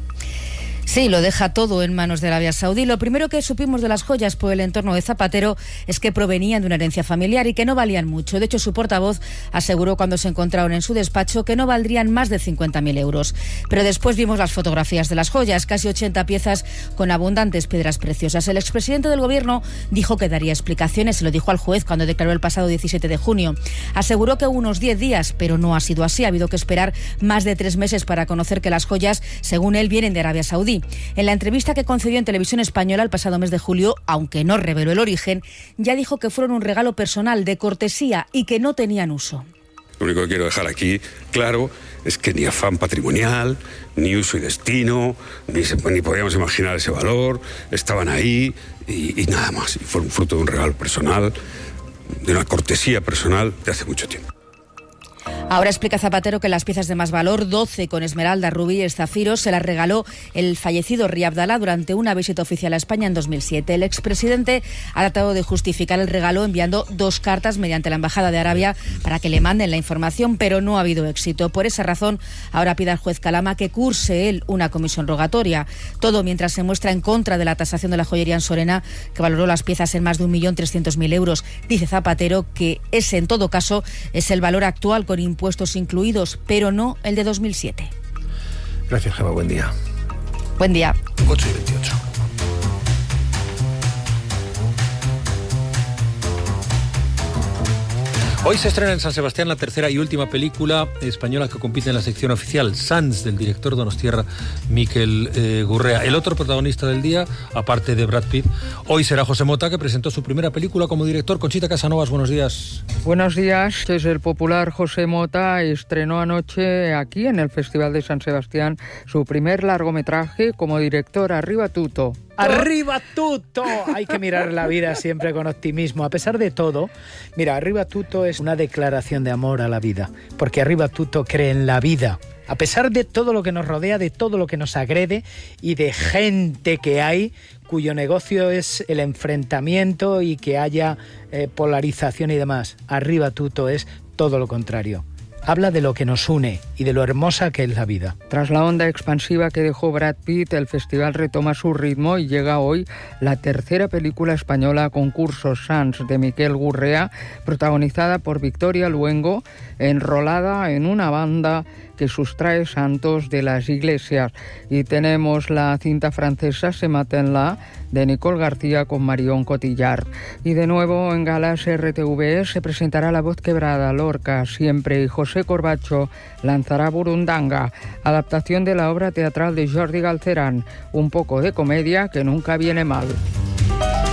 Sí, lo deja todo en manos de Arabia Saudí. Lo primero que supimos de las joyas por el entorno de Zapatero es que provenían de una herencia familiar y que no valían mucho. De hecho, su portavoz aseguró cuando se encontraron en su despacho que no valdrían más de 50.000 euros. Pero después vimos las fotografías de las joyas, casi 80 piezas con abundantes piedras preciosas. El expresidente del gobierno dijo que daría explicaciones, se lo dijo al juez cuando declaró el pasado 17 de junio. Aseguró que unos 10 días, pero no ha sido así. Ha habido que esperar más de 3 meses para conocer que las joyas, según él, vienen de Arabia Saudí. En la entrevista que concedió en Televisión Española el pasado mes de julio, aunque no reveló el origen, ya dijo que fueron un regalo personal de cortesía y que no tenían uso. Lo único que quiero dejar aquí claro es que ni afán patrimonial, ni uso y destino, ni podíamos imaginar ese valor, estaban ahí y nada más. Y fueron fruto de un regalo personal, de una cortesía personal de hace mucho tiempo. Ahora explica Zapatero que las piezas de más valor, 12 con esmeralda, rubíes, zafiros, se las regaló el fallecido Rey Abdalá durante una visita oficial a España en 2007. El expresidente ha tratado de justificar el regalo enviando 2 cartas mediante la Embajada de Arabia para que le manden la información, pero no ha habido éxito. Por esa razón, ahora pide al juez Calama que curse él una comisión rogatoria. Todo mientras se muestra en contra de la tasación de la joyería en Sorena, que valoró las piezas en más de 1.300.000 euros. Dice Zapatero que ese, en todo caso, es el valor actual con impuestos incluidos, pero no el de 2007. Gracias, Gemma. Buen día. Buen día. 8:28. Hoy se estrena en San Sebastián la tercera y última película española que compite en la sección oficial, Sants, del director donostiarra Miquel Gurrea. El otro protagonista del día, aparte de Brad Pitt, hoy será José Mota, que presentó su primera película como director. Conchita Casanovas, buenos días. Buenos días. Es el popular José Mota estrenó anoche aquí en el Festival de San Sebastián su primer largometraje como director. Arriba Tuto. ¡Arriba Tuto! Hay que mirar la vida siempre con optimismo. A pesar de todo, mira, Arriba Tuto es una declaración de amor a la vida, porque Arriba Tuto cree en la vida. A pesar de todo lo que nos rodea, de todo lo que nos agrede y de gente que hay cuyo negocio es el enfrentamiento y que haya polarización y demás. Arriba Tuto es todo lo contrario. Habla de lo que nos une y de lo hermosa que es la vida. Tras la onda expansiva que dejó Brad Pitt, el festival retoma su ritmo y llega hoy la tercera película española concurso Sants de Miquel Gurrea, protagonizada por Victoria Luengo, enrolada en una banda que sustrae santos de las iglesias. Y tenemos la cinta francesa Se Matin-là de Nicole García con Marion Cotillard. Y de nuevo en galas RTV se presentará La Voz Quebrada, Lorca, Siempre, y José Corbacho lanzará Burundanga, adaptación de la obra teatral de Jordi Galcerán, un poco de comedia que nunca viene mal.